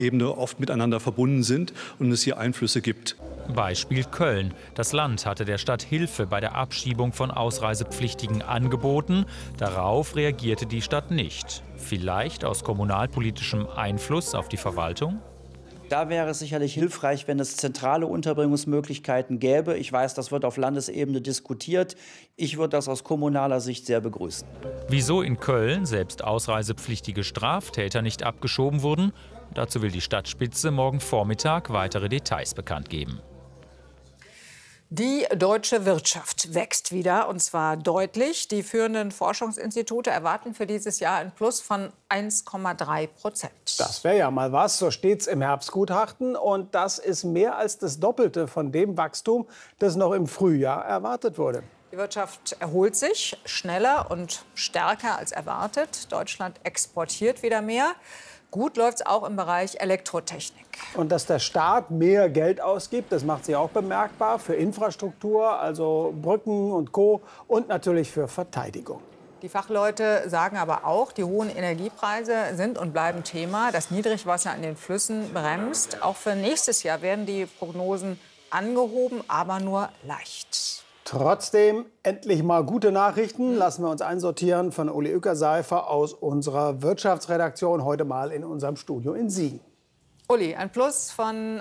Ebene oft miteinander verbunden sind und es hier Einflüsse gibt. Beispiel Köln. Das Land hatte der Stadt Hilfe bei der Abschiebung von Ausreisepflichtigen angeboten. Darauf reagierte die Stadt nicht. Vielleicht aus kommunalpolitischem Einfluss auf die Verwaltung? Da wäre es sicherlich hilfreich, wenn es zentrale Unterbringungsmöglichkeiten gäbe. Ich weiß, das wird auf Landesebene diskutiert. Ich würde das aus kommunaler Sicht sehr begrüßen. Wieso in Köln selbst ausreisepflichtige Straftäter nicht abgeschoben wurden? Dazu will die Stadtspitze morgen Vormittag weitere Details bekannt geben. Die deutsche Wirtschaft wächst wieder, und zwar deutlich. Die führenden Forschungsinstitute erwarten für dieses Jahr ein Plus von 1,3%. Das wäre ja mal was, so steht's im Herbstgutachten. Und das ist mehr als das Doppelte von dem Wachstum, das noch im Frühjahr erwartet wurde. Die Wirtschaft erholt sich schneller und stärker als erwartet. Deutschland exportiert wieder mehr. Gut läuft es auch im Bereich Elektrotechnik. Und dass der Staat mehr Geld ausgibt, das macht sich auch bemerkbar für Infrastruktur, also Brücken und Co. und natürlich für Verteidigung. Die Fachleute sagen aber auch, die hohen Energiepreise sind und bleiben Thema. Das Niedrigwasser an den Flüssen bremst. Auch für nächstes Jahr werden die Prognosen angehoben, aber nur leicht. Trotzdem endlich mal gute Nachrichten. Lassen wir uns einsortieren von Uli Uecker-Seifer aus unserer Wirtschaftsredaktion, heute mal in unserem Studio in Siegen. Uli, ein Plus von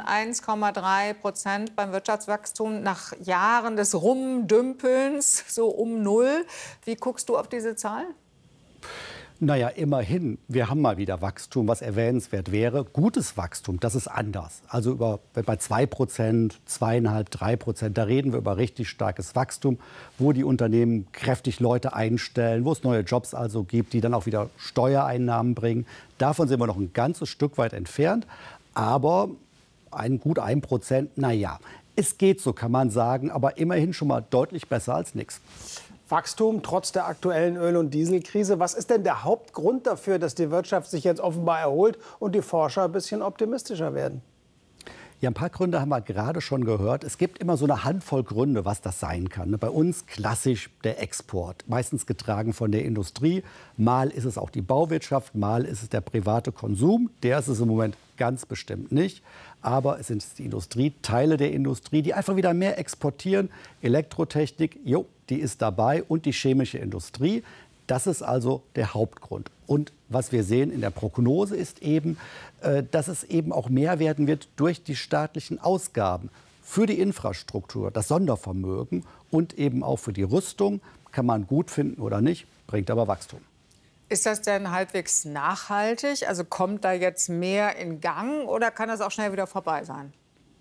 1,3% beim Wirtschaftswachstum nach Jahren des Rumdümpelns, so um Null. Wie guckst du auf diese Zahl? Naja, immerhin, wir haben mal wieder Wachstum, was erwähnenswert wäre. Gutes Wachstum, das ist anders. Also bei 2%, 2,5%, 3%, da reden wir über richtig starkes Wachstum, wo die Unternehmen kräftig Leute einstellen, wo es neue Jobs also gibt, die dann auch wieder Steuereinnahmen bringen. Davon sind wir noch ein ganzes Stück weit entfernt. Aber gut 1%, naja, es geht so, kann man sagen, aber immerhin schon mal deutlich besser als nichts. Wachstum trotz der aktuellen Öl- und Dieselkrise. Was ist denn der Hauptgrund dafür, dass die Wirtschaft sich jetzt offenbar erholt und die Forscher ein bisschen optimistischer werden? Ja, ein paar Gründe haben wir gerade schon gehört. Es gibt immer so eine Handvoll Gründe, was das sein kann. Bei uns klassisch der Export, meistens getragen von der Industrie. Mal ist es auch die Bauwirtschaft, mal ist es der private Konsum. Der ist es im Moment ganz bestimmt nicht. Aber es sind die Industrie, Teile der Industrie, die einfach wieder mehr exportieren. Elektrotechnik, die ist dabei, und die chemische Industrie. Das ist also der Hauptgrund. Und was wir sehen in der Prognose ist eben, dass es eben auch mehr werden wird durch die staatlichen Ausgaben für die Infrastruktur, das Sondervermögen und eben auch für die Rüstung. Kann man gut finden oder nicht, bringt aber Wachstum. Ist das denn halbwegs nachhaltig? Also kommt da jetzt mehr in Gang oder kann das auch schnell wieder vorbei sein?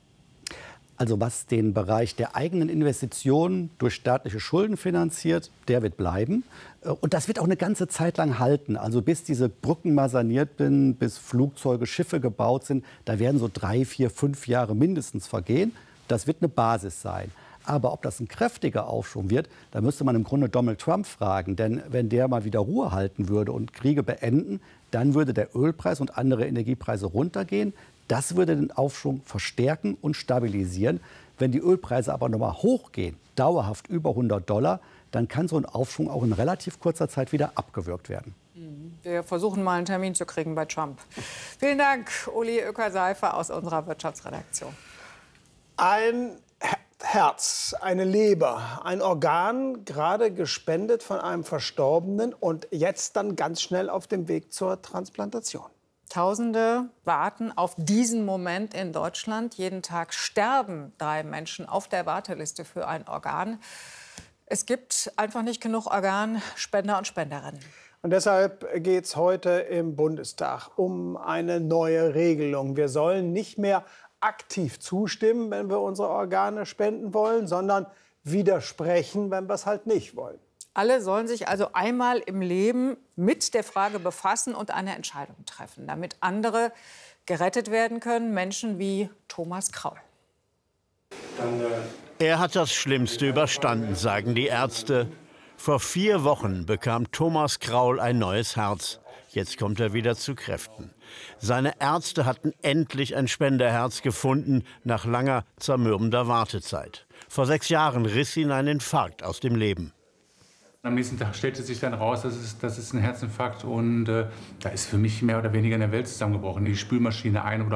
Also was den Bereich der eigenen Investitionen durch staatliche Schulden finanziert, der wird bleiben. Und das wird auch eine ganze Zeit lang halten. Also bis diese Brücken mal saniert sind, bis Flugzeuge, Schiffe gebaut sind, da werden so 3, 4, 5 Jahre mindestens vergehen. Das wird eine Basis sein. Aber ob das ein kräftiger Aufschwung wird, da müsste man im Grunde Donald Trump fragen. Denn wenn der mal wieder Ruhe halten würde und Kriege beenden, dann würde der Ölpreis und andere Energiepreise runtergehen. Das würde den Aufschwung verstärken und stabilisieren. Wenn die Ölpreise aber noch mal hochgehen, dauerhaft über $100, dann kann so ein Aufschwung auch in relativ kurzer Zeit wieder abgewürgt werden. Wir versuchen mal einen Termin zu kriegen bei Trump. Vielen Dank, Uli Uecker-Seifer aus unserer Wirtschaftsredaktion. Ein Herz, eine Leber, ein Organ, gerade gespendet von einem Verstorbenen und jetzt dann ganz schnell auf dem Weg zur Transplantation. Tausende warten auf diesen Moment in Deutschland. Jeden Tag sterben 3 Menschen auf der Warteliste für ein Organ. Es gibt einfach nicht genug Organspender und Spenderinnen. Und deshalb geht es heute im Bundestag um eine neue Regelung. Wir sollen nicht mehr aktiv zustimmen, wenn wir unsere Organe spenden wollen, sondern widersprechen, wenn wir es halt nicht wollen. Alle sollen sich also einmal im Leben mit der Frage befassen und eine Entscheidung treffen, damit andere gerettet werden können. Menschen wie Thomas Kraul. Er hat das Schlimmste überstanden, sagen die Ärzte. Vor 4 Wochen bekam Thomas Kraul ein neues Herz. Jetzt kommt er wieder zu Kräften. Seine Ärzte hatten endlich ein Spenderherz gefunden, nach langer, zermürbender Wartezeit. Vor 6 Jahren riss ihn ein Infarkt aus dem Leben. Am nächsten Tag stellte sich dann raus, das ist ein Herzinfarkt. Und da ist für mich mehr oder weniger eine Welt zusammengebrochen. Die Spülmaschine ein- oder